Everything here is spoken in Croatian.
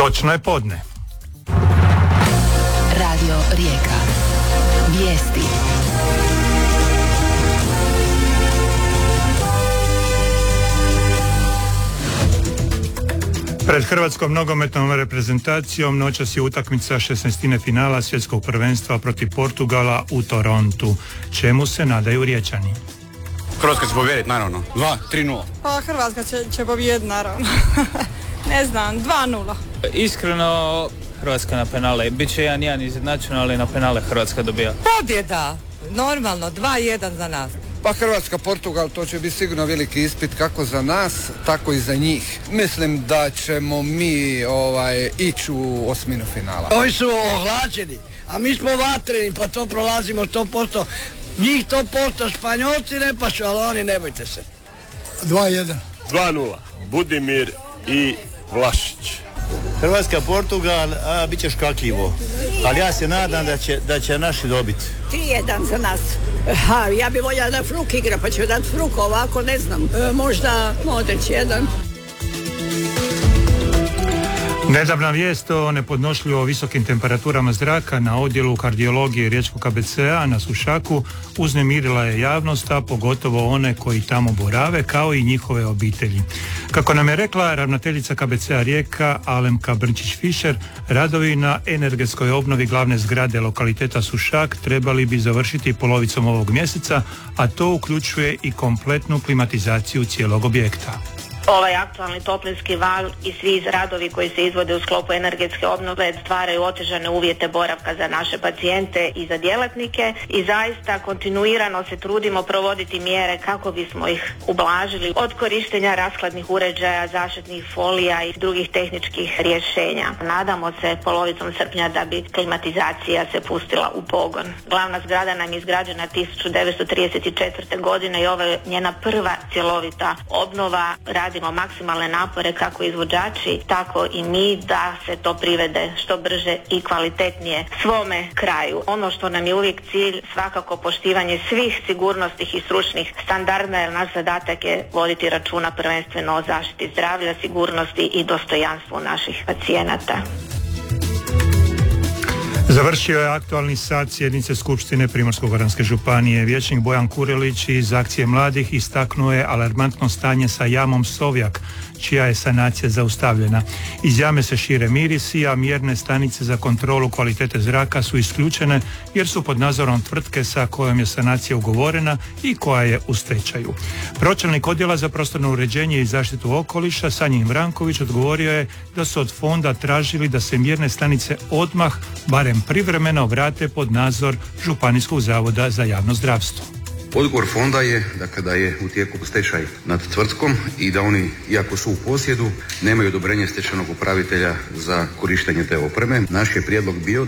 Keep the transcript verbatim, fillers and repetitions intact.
Točno je podne. Radio Rijeka. Vijesti. Pred hrvatskom nogometnom reprezentacijom noćas je utakmica šesnaestine finala svjetskog prvenstva protiv Portugala u Torontu. Čemu se nadaju Riječani? Hrvatska će pobijediti, naravno. dva tri nula. Pa Hrvatska će, će pobijediti, naravno. Ne znam, dva nula. Iskreno, Hrvatska na penale. Biće jedan jedan izjednačeno, ali na penale Hrvatska dobija. Pobjeda! Normalno, dva jedan za nas. Pa Hrvatska, Portugal, to će biti sigurno veliki ispit kako za nas, tako i za njih. Mislim da ćemo mi ovaj, ići u osminu finala. Ovi su ohlađeni, a mi smo vatreni, pa to prolazimo sto posto. Njih sto posto, Španjolci ne pašu, ali oni ne bojte se. dva jedan. dva nula. Budimir i Vlašić. Hrvatska, Portugal, a bit će škakljivo. Ali ja se nadam da će, da će naši dobiti. tri jedan za nas. Ha, ja bi voljela da Fruk igra, pa ću dati Fruk, ovako ne znam. E, možda Modrić jedan. Nedavna vijest o nepodnošljivo visokim temperaturama zraka na odjelu kardiologije Riječkog K B C-a na Sušaku uznemirila je javnost, a pogotovo one koji tamo borave, kao i njihove obitelji. Kako nam je rekla ravnateljica K B C-a Rijeka Alemka Brnčić-Fišer, radovi na energetskoj obnovi glavne zgrade lokaliteta Sušak trebali bi završiti polovicom ovog mjeseca, a to uključuje i kompletnu klimatizaciju cijelog objekta. Ovaj aktualni toplinski val i svi radovi koji se izvode u sklopu energetske obnove stvaraju otežane uvjete boravka za naše pacijente i za djelatnike i zaista kontinuirano se trudimo provoditi mjere kako bismo ih ublažili, od korištenja rashladnih uređaja, zaštitnih folija i drugih tehničkih rješenja. Nadamo se polovicom srpnja da bi klimatizacija se pustila u pogon. Glavna zgrada nam je izgrađena tisuću devetsto trideset četvrte. godine i ovo je njena prva cjelovita obnova. Radimo maksimalne napore kako izvođači, tako i mi da se to privede što brže i kvalitetnije svome kraju. Ono što nam je uvijek cilj, svakako poštivanje svih sigurnosnih i stručnih standarda, jer naš zadatak je voditi računa prvenstveno o zaštiti zdravlja, sigurnosti i dostojanstvu naših pacijenata. Završio je aktualni sat sjednice Skupštine Primorsko-goranske županije. Vijećnik Bojan Kurelić iz Akcije mladih istaknuo je alarmantno stanje sa jamom Sovjak, čija je sanacija zaustavljena. Iz jame se šire mirisi, a mjerne stanice za kontrolu kvalitete zraka su isključene jer su pod nadzorom tvrtke sa kojom je sanacija ugovorena i koja je u stečaju. Pročelnik odjela za prostorno uređenje i zaštitu okoliša Sanjin Vranković odgovorio je da su od fonda tražili da se mjerne stanice odmah, barem privremeno, vrate pod nadzor Županijskog zavoda za javno zdravstvo. Odgovor fonda je dakle, da je u tijeku stečaj nad tvrtkom i da oni, iako su u posjedu, nemaju odobrenje stečajnog upravitelja za korištenje te opreme. Naš je prijedlog bio